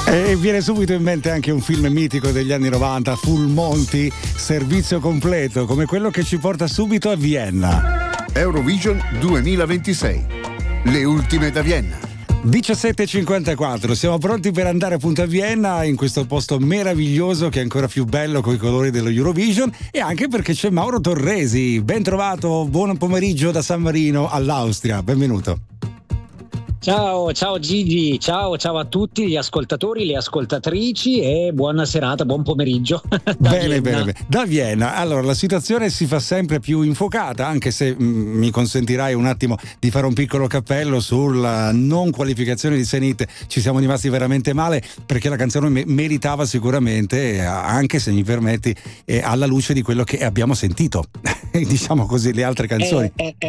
E viene subito in mente anche un film mitico degli anni 90, Full Monty, servizio completo, come quello che ci porta subito a Vienna. Eurovision 2026. Le ultime da Vienna. 17.54, siamo pronti per andare appunto a Vienna, in questo posto meraviglioso che è ancora più bello con i colori dello Eurovision, e anche perché c'è Mauro Torresi. Ben trovato, buon pomeriggio da San Marino all'Austria, benvenuto. Ciao Gigi, ciao a tutti gli ascoltatori, le ascoltatrici, e buona serata, buon pomeriggio. Bene. Da Vienna, allora la situazione si fa sempre più infuocata, anche se mi consentirai un attimo di fare un piccolo cappello sulla non qualificazione di Zenit. Ci siamo rimasti veramente male perché la canzone meritava sicuramente, anche se mi permetti, alla luce di quello che abbiamo sentito, diciamo così, le altre canzoni.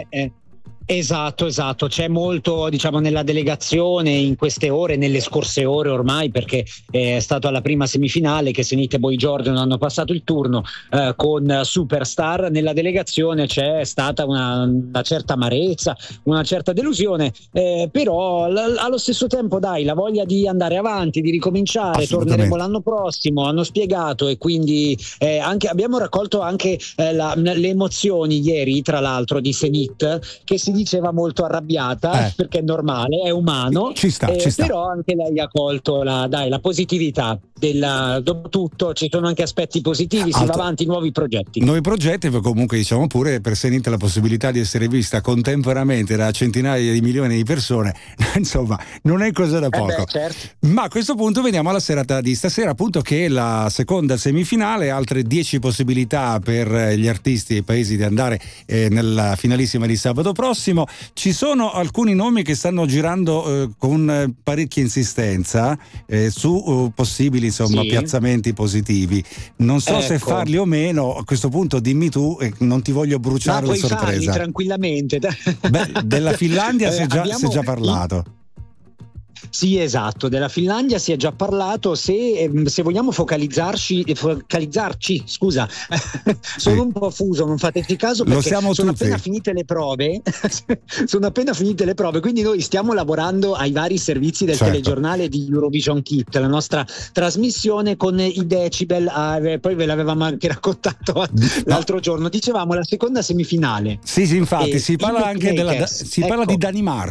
Esatto, c'è molto, diciamo, nella delegazione in queste ore, nelle scorse ore ormai, perché è stato alla prima semifinale che Zenit e Boy Jordan hanno passato il turno con Superstar. Nella delegazione c'è stata una certa amarezza, una certa delusione, però allo stesso tempo la voglia di andare avanti, di ricominciare, torneremo l'anno prossimo, hanno spiegato, e quindi abbiamo raccolto anche le emozioni ieri, tra l'altro, di Zenit, che si diceva molto arrabbiata, perché è normale, è umano, ci sta. Però anche lei ha colto la positività dopo tutto ci sono anche aspetti positivi, si va avanti, nuovi progetti, comunque diciamo pure per Zenit la possibilità di essere vista contemporaneamente da centinaia di milioni di persone, insomma non è cosa da poco. Certo. Ma a questo punto veniamo alla serata di stasera, appunto, che è la seconda semifinale, altre 10 possibilità per gli artisti e i paesi di andare nella finalissima di sabato prossimo. Ci sono alcuni nomi che stanno girando con parecchia insistenza su possibili piazzamenti positivi. Non so se farli o meno, a questo punto dimmi tu, non ti voglio bruciare la sorpresa. Farli tranquillamente. Della Finlandia si è già parlato. Sì, esatto, della Finlandia si è già parlato. Se vogliamo focalizzarci, scusa, sono un po' fuso, non fateci caso perché sono appena finite le prove. Sono appena finite le prove, quindi noi stiamo lavorando ai vari servizi del telegiornale di Eurovision Kit, la nostra trasmissione con i decibel, poi ve l'avevamo anche raccontato l'altro giorno, dicevamo la seconda semifinale. Sì, infatti si parla anche parla di Danimarca.